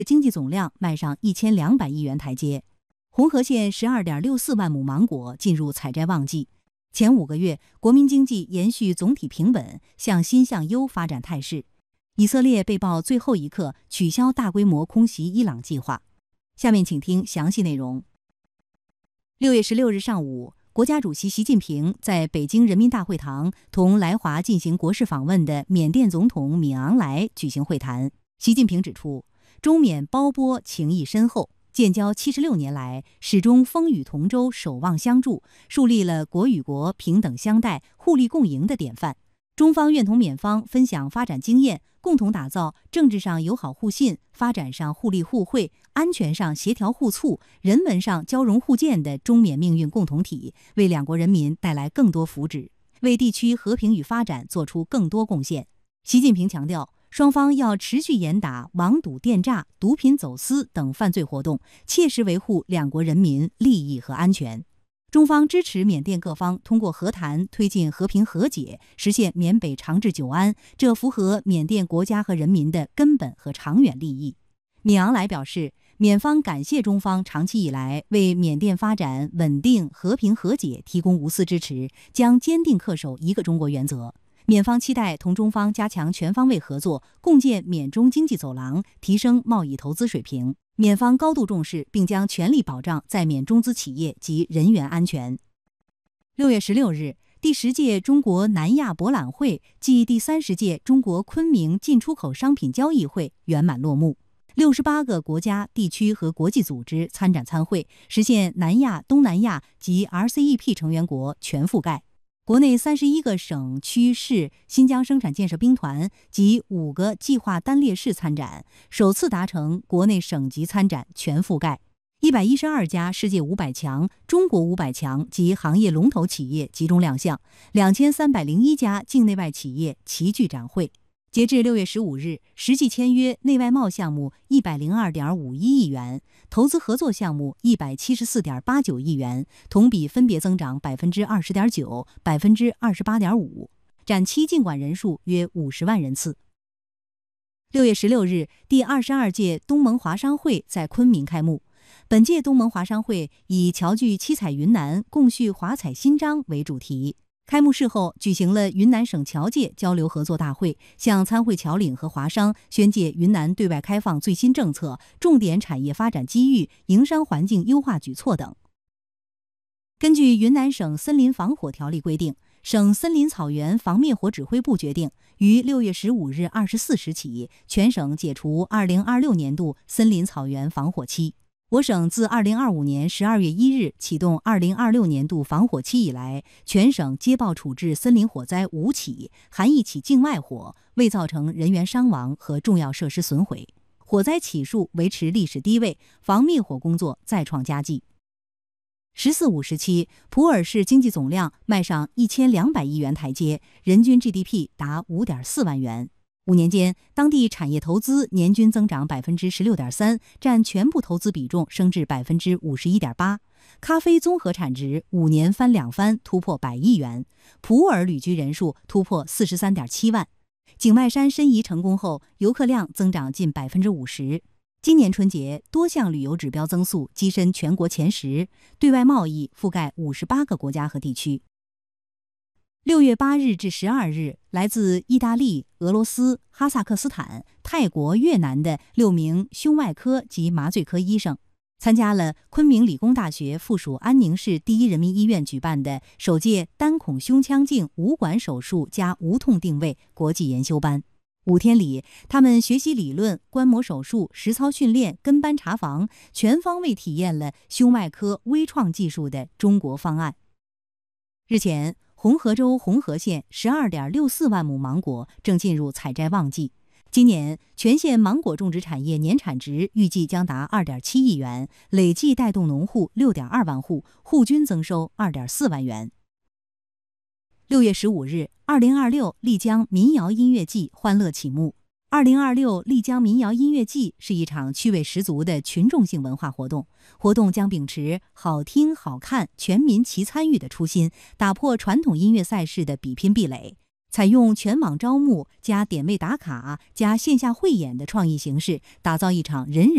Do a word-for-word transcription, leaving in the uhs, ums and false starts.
经济总量迈上一千两百亿元台阶。红河县十二点六四万亩芒果进入采摘旺季。前五个月，国民经济延续总体平稳、向新向优发展态势。以色列被曝最后一刻取消大规模空袭伊朗计划。下面请听详细内容。六月十六日上午，国家主席习近平在北京人民大会堂同来华进行国事访问的缅甸总统敏昂莱举行会谈。习近平指出，中缅胞波情谊深厚，建交七十六年来始终风雨同舟、守望相助，树立了国与国平等相待、互利共赢的典范。中方愿同缅方分享发展经验，共同打造政治上友好互信、发展上互利互惠、安全上协调互促、人文上交融互鉴的中缅命运共同体，为两国人民带来更多福祉，为地区和平与发展做出更多贡献。习近平强调，双方要持续严打网赌电诈、毒品走私等犯罪活动，切实维护两国人民利益和安全。中方支持缅甸各方通过和谈推进和平和解，实现缅北长治久安，这符合缅甸国家和人民的根本和长远利益。敏昂莱表示，缅方感谢中方长期以来为缅甸发展稳定、和平和解提供无私支持，将坚定恪守一个中国原则。缅方期待同中方加强全方位合作，共建缅中经济走廊，提升贸易投资水平。缅方高度重视，并将全力保障在缅中资企业及人员安全。六月十六日，第十届中国南亚博览会暨第三十届中国昆明进出口商品交易会圆满落幕。六十八个国家、地区和国际组织参展参会，实现南亚、东南亚及 R C E P 成员国全覆盖。国内三十一个省区市新疆生产建设兵团及五个计划单列市参展，首次达成国内省级参展全覆盖。一百一十二家世界五百强、中国五百强及行业龙头企业集中亮相，两千三百零一家境内外企业齐聚展会。截至六月十五日，实际签约内外贸项目一百零二点五一亿元，投资合作项目一百七十四点八九亿元，同比分别增长百分之二十点九、百分之二十八点五。展期进馆人数约五十万人次。六月十六日，第二十二届东盟华商会在昆明开幕。本届东盟华商会以侨聚七彩云南，共续华彩新章为主题。开幕式后，举行了云南省侨界交流合作大会，向参会侨领和华商宣介云南对外开放最新政策、重点产业发展机遇、营商环境优化举措等。根据云南省森林防火条例规定，省森林草原防灭火指挥部决定，于六月十五日二十四时起，全省解除二零二六年度森林草原防火期。我省自二零二五年十二月一日启动二零二六年度防火期以来，全省接报处置森林火灾五起，含一起境外火，未造成人员伤亡和重要设施损毁，火灾起数维持历史低位，防灭火工作再创佳绩。十四五时期，普洱市经济总量迈上一千两百亿元台阶，人均 G D P 达五点四万元。五年间，当地产业投资年均增长百分之十六点三，占全部投资比重升至百分之五十一点八。咖啡综合产值五年翻两番，突破百亿元。普洱旅居人数突破四十三点七万。景迈山申遗成功后，游客量增长近百分之五十。今年春节多项旅游指标增速跻身全国前十，对外贸易覆盖五十八个国家和地区。六月八日至十二日，来自意大利、俄罗斯、哈萨克斯坦、泰国、越南的六名胸外科及麻醉科医生，参加了昆明理工大学附属安宁市第一人民医院举办的首届单孔胸腔镜无管手术加无痛定位国际研修班。五天里，他们学习理论、观摩手术、实操训练、跟班查房，全方位体验了胸外科微创技术的中国方案。日前，红河州红河县十二点六四万亩芒果正进入采摘旺季。今年全县芒果种植产业年产值预计将达二点七亿元，累计带动农户六点二万户，户均增收二点四万元。六月十五日，二零二六丽江民谣音乐季欢乐启幕。二零二六丽江民谣音乐季是一场趣味十足的群众性文化活动，活动将秉持好听、好看、全民齐参与的初心，打破传统音乐赛事的比拼壁垒，采用全网招募加点位打卡加线下汇演的创意形式，打造一场人人